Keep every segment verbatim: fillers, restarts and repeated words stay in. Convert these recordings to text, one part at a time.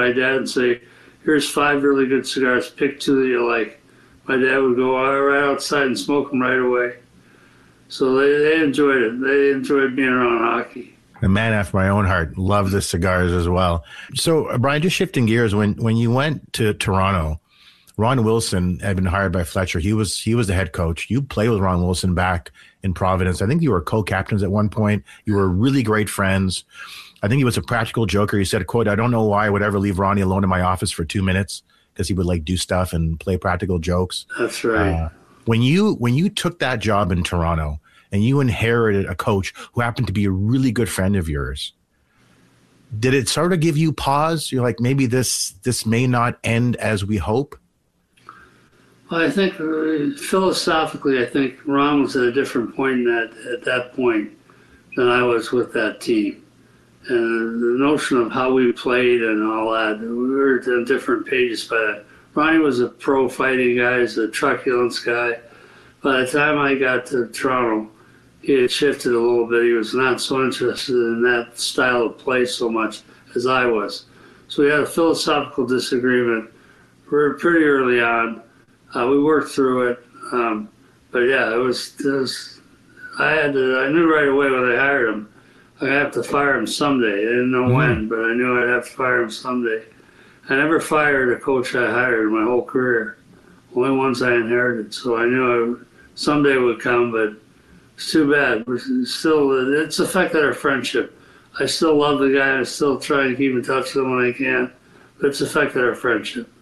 my dad and say, here's five really good cigars, pick two that you like. My dad would go right outside and smoke them right away. So they, they enjoyed it. They enjoyed being around hockey. A man after my own heart. Love the cigars as well. So, uh, Brian, just shifting gears, when, when you went to Toronto, Ron Wilson had been hired by Fletcher. He was he was the head coach. You played with Ron Wilson back in Providence. I think you were co-captains at one point. You were really great friends. I think he was a practical joker. He said, quote, I don't know why I would ever leave Ronnie alone in my office for two minutes because he would like do stuff and play practical jokes. That's right. Uh, when you when you took that job in Toronto and you inherited a coach who happened to be a really good friend of yours, did it sort of give you pause? You're like, maybe this this may not end as we hope? Well, I think uh, philosophically, I think Ron was at a different point in that, at that point than I was with that team. And the notion of how we played and all that, we were on different pages by that. Ronnie was a pro fighting guy, he's a truculence guy. By the time I got to Toronto, he had shifted a little bit. He was not so interested in that style of play so much as I was. So we had a philosophical disagreement pretty early on. Uh, we worked through it, um, but yeah, it was, it was. I had to. I knew right away when I hired him, I have to fire him someday. I didn't know mm-hmm. when, but I knew I'd have to fire him someday. I never fired a coach I hired in my whole career, only ones I inherited. So I knew I, someday would come, but it's too bad. But still, it's affected our friendship. I still love the guy. I still try and keep in touch with him when I can, but it's affected our friendship.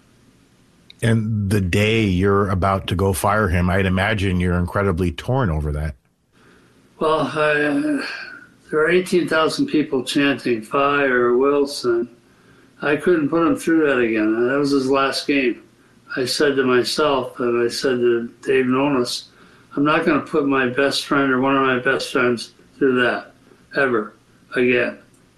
And the day you're about to go fire him, I'd imagine you're incredibly torn over that. Well, I, uh, there are eighteen thousand people chanting, fire Wilson. I couldn't put him through that again. That was his last game. I said to myself, and I said to Dave Nonis, I'm not going to put my best friend or one of my best friends through that, ever, again,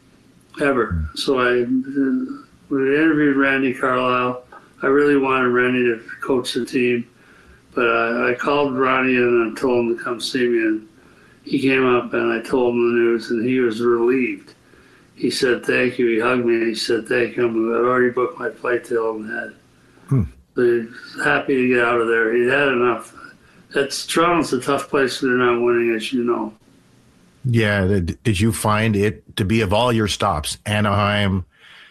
ever. So I uh, we interviewed Randy Carlisle. I really wanted Randy to coach the team, but I, I called Ronnie and I told him to come see me, and he came up and I told him the news, and he was relieved. He said, thank you. He hugged me and he said, thank you. I've already booked my flight to Hilton Head. Hmm. So he was happy to get out of there. He had enough. That's, Toronto's a tough place when they're not winning, as you know. Yeah. Did you find it to be, of all your stops, Anaheim,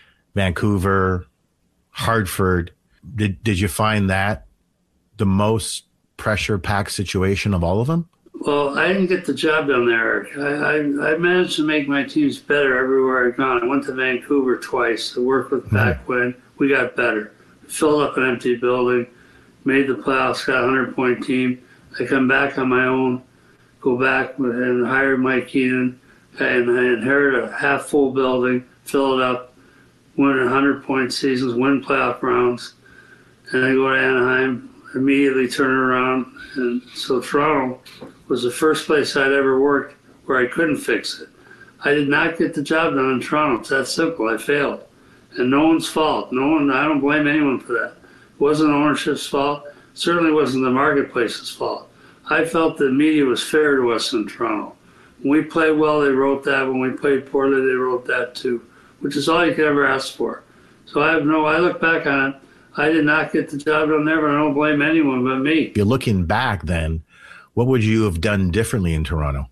Vancouver, Hartford, Did did you find that the most pressure-packed situation of all of them? Well, I didn't get the job down there. I, I, I managed to make my teams better everywhere I'd gone. I went to Vancouver twice. I worked with Pat mm-hmm. Quinn. We got better. Filled up an empty building, made the playoffs, got a hundred-point team. I come back on my own, go back and hire Mike Keenan, and I inherit a half-full building, fill it up, win one hundred-point seasons, win playoff rounds. And I go to Anaheim, immediately turn it around. And so Toronto was the first place I'd ever worked where I couldn't fix it. I did not get the job done in Toronto. It's that simple. I failed. And no one's fault. No one, I don't blame anyone for that. It wasn't ownership's fault. It certainly wasn't the marketplace's fault. I felt the media was fair to us in Toronto. When we played well, they wrote that. When we played poorly, they wrote that too, which is all you could ever ask for. So I have no, I look back on it, I did not get the job done there, but I don't blame anyone but me. If you're looking back then, what would you have done differently in Toronto?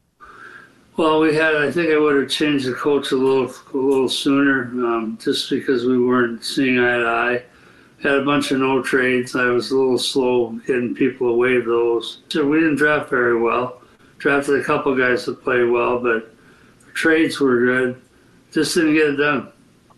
Well, we had, I think I would have changed the coach a little a little sooner, um, just because we weren't seeing eye to eye. Had a bunch of no trades. I was a little slow getting people to waive those. So we didn't draft very well. Drafted a couple guys that played well, but trades were good. Just didn't get it done.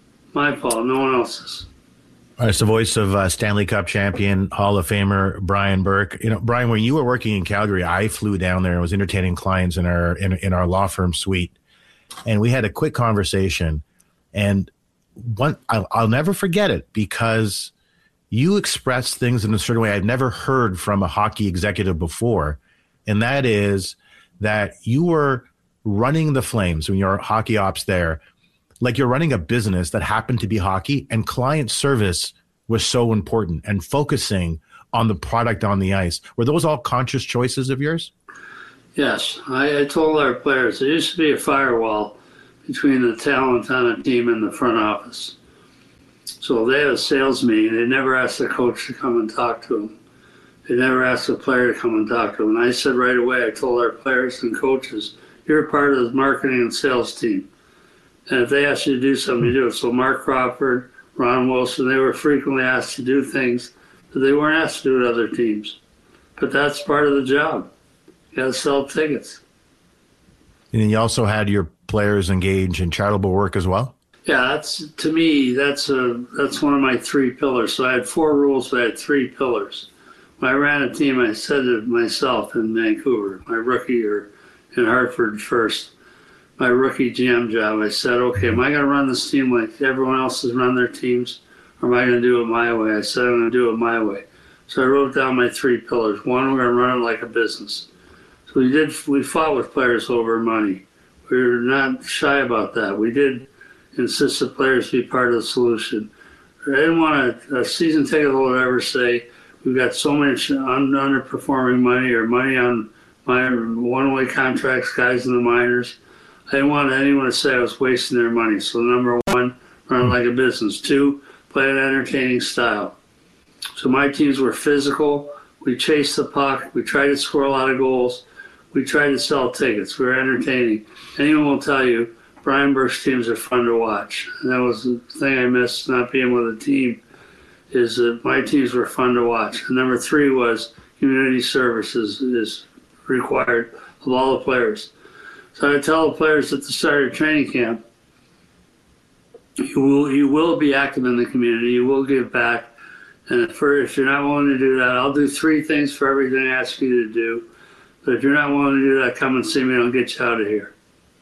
My fault, no one else's. It's the voice of uh, Stanley Cup champion, Hall of Famer Brian Burke. You know, Brian, when you were working in Calgary, I flew down there and was entertaining clients in our in, in our law firm suite, and we had a quick conversation. And one, I'll, I'll never forget it because you expressed things in a certain way I'd never heard from a hockey executive before, and that is that you were running the Flames when you're hockey ops there, like you're running a business that happened to be hockey, and client service was so important and focusing on the product on the ice. Were those all conscious choices of yours? Yes. I, I told our players there used to be a firewall between the talent on a team and the front office. So they had a sales meeting. They never asked the coach to come and talk to them. They never asked the player to come and talk to them. And I said right away, I told our players and coaches, you're part of the marketing and sales team. And if they ask you to do something, you do it. So Mark Crawford, Ron Wilson, they were frequently asked to do things that they weren't asked to do at other teams. But that's part of the job. You got to sell tickets. And then you also had your players engage in charitable work as well? Yeah, that's to me, that's a that's one of my three pillars. So I had four rules, but I had three pillars. When I ran a team, I said to myself in Vancouver, my rookie year in Hartford first, my rookie G M job, I said, okay, am I going to run this team like everyone else has run their teams, or am I going to do it my way? I said, I'm going to do it my way. So I wrote down my three pillars. One, we're going to run it like a business. So we did. We fought with players over money. We were not shy about that. We did insist that players be part of the solution. I didn't want a, a season ticket holder ever say, we've got so much underperforming money or money on my one-way contracts, guys in the minors. I didn't want anyone to say I was wasting their money. So number one, run like a business. Two, play an entertaining style. So my teams were physical. We chased the puck. We tried to score a lot of goals. We tried to sell tickets. We were entertaining. Anyone will tell you, Brian Burke's teams are fun to watch. And that was the thing I missed not being with a team, is that my teams were fun to watch. And number three was community services is required of all the players. So I tell the players at the start of training camp, you will, you will be active in the community. You will give back. And if, if you're not willing to do that, I'll do three things for everything I ask you to do. But if you're not willing to do that, come and see me and I'll get you out of here.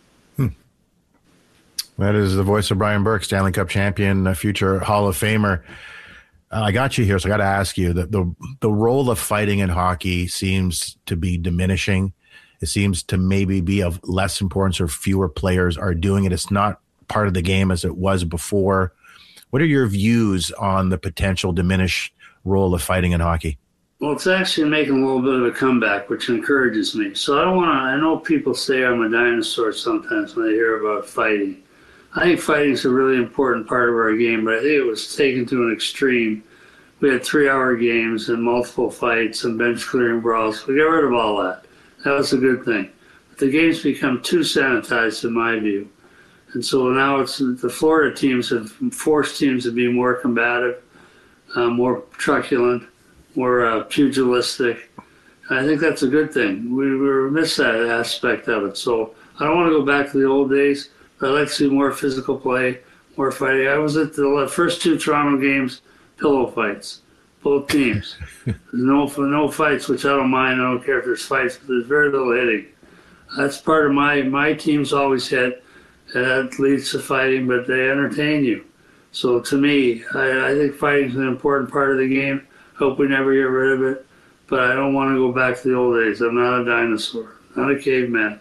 That is the voice of Brian Burke, Stanley Cup champion, a future Hall of Famer. Uh, I got you here, so I got to ask you, the, the the role of fighting in hockey seems to be diminishing. It seems to maybe be of less importance, or fewer players are doing it. It's not part of the game as it was before. What are your views on the potential diminished role of fighting in hockey? Well, it's actually making a little bit of a comeback, which encourages me. So I don't want to, I know people say I'm a dinosaur sometimes when they hear about fighting. I think fighting is a really important part of our game, but I think it was taken to an extreme. We had three-hour games and multiple fights and bench-clearing brawls. We got rid of all that. That was a good thing. But the game's become too sanitized, in my view. And so now it's the Florida teams have forced teams to be more combative, uh, more truculent, more uh, pugilistic. And I think that's a good thing. We, we miss that aspect of it. So I don't want to go back to the old days. I like to see more physical play, more fighting. I was at the first two Toronto games, pillow fights, both teams. There's no no fights, which I don't mind. I don't care if there's fights, but there's very little hitting. That's part of my my teams always hit. And that leads to fighting, but they entertain you. So to me, I, I think fighting is an important part of the game. Hope we never get rid of it, but I don't want to go back to the old days. I'm not a dinosaur, not a caveman.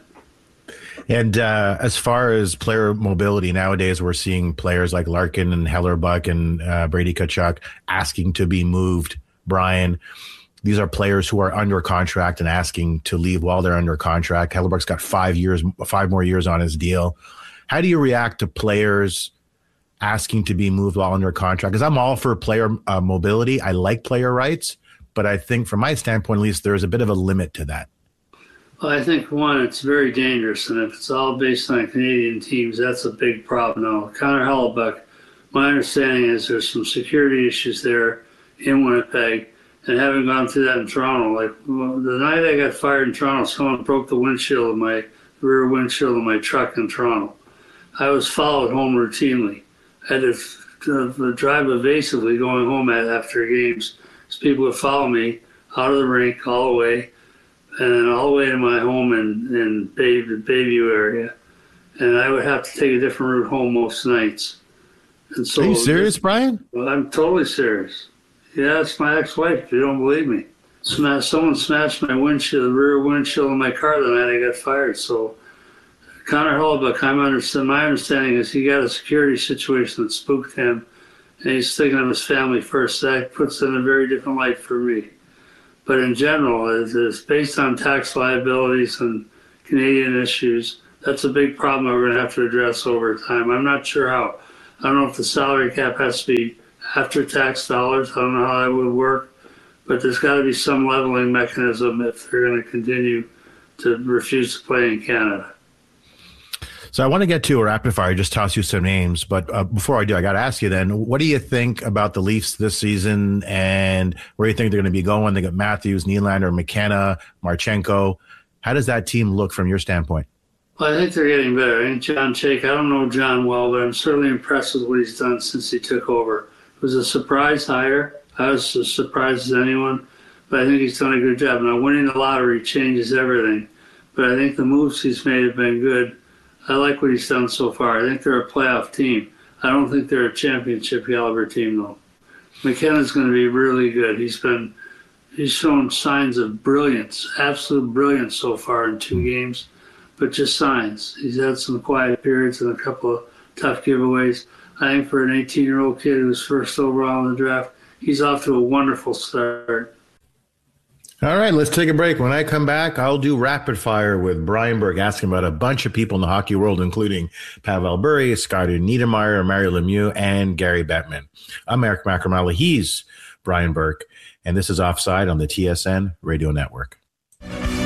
And uh, as far as player mobility, nowadays we're seeing players like Larkin and Hellerbuck and uh, Brady Tkachuk asking to be moved. Brian, these are players who are under contract and asking to leave while they're under contract. Hellerbuck's got five years, five more years on his deal. How do you react to players asking to be moved while under contract? Because I'm all for player uh, mobility. I like player rights, but I think from my standpoint, at least, there's a bit of a limit to that. Well, I think, one, it's very dangerous, and if it's all based on Canadian teams, that's a big problem. Now, Connor Hellebuck, my understanding is there's some security issues there in Winnipeg, and having gone through that in Toronto, like well, the night I got fired in Toronto, someone broke the windshield of my rear windshield of my truck in Toronto. I was followed home routinely. I had to uh, drive evasively going home at, after games, so people would follow me out of the rink all the way, and then all the way to my home in, in Bay, the Bayview area. And I would have to take a different route home most nights. And so, are you serious, Brian? Well, I'm totally serious. Yeah, it's my ex-wife, if you don't believe me. Smash, someone smashed my windshield, the rear windshield of my car the night I got fired. So Connor Hellebuck, I'm understand, my understanding is he got a security situation that spooked him, and he's thinking of his family first. That puts it in a very different light for me. But in general, it's based on tax liabilities and Canadian issues. That's a big problem that we're going to have to address over time. I'm not sure how. I don't know if the salary cap has to be after-tax dollars. I don't know how that would work, but there's got to be some leveling mechanism if they're going to continue to refuse to play in Canada. So I want to get to a rapid fire, just toss you some names. But uh, before I do, I got to ask you then, what do you think about the Leafs this season and where do you think they're going to be going? They got Matthews, Nylander, McKenna, Marchenko. How does that team look from your standpoint? Well, I think they're getting better. I think John Chayka, I don't know John well, but I'm certainly impressed with what he's done since he took over. It was a surprise hire. I was as surprised as anyone, but I think he's done a good job. Now, winning the lottery changes everything, but I think the moves he's made have been good. I like what he's done so far. I think they're a playoff team. I don't think they're a championship caliber team, though. McKenna's going to be really good. He's been, he's shown signs of brilliance, absolute brilliance so far in two games, but just signs. He's had some quiet periods and a couple of tough giveaways. I think for an eighteen-year-old kid who's first overall in the draft, he's off to a wonderful start. All right, let's take a break. When I come back, I'll do rapid fire with Brian Burke, asking about a bunch of people in the hockey world, including Pavel Bure, Scotty Niedermayer, Mario Lemieux, and Gary Bettman. I'm Eric Macramala. He's Brian Burke, and this is Offside on the T S N Radio Network.